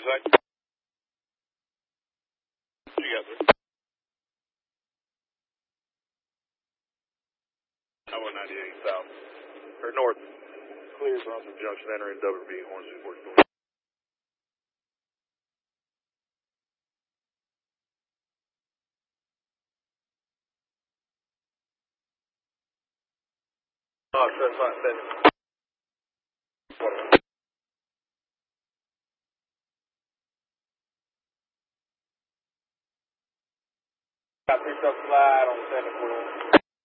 sec. What you got there? I 198 south. Or north. Clear Bronson Junction, entering WB, Hornsby, 44. Oh, that's fine, thank you. Got picked up slide on the second floor.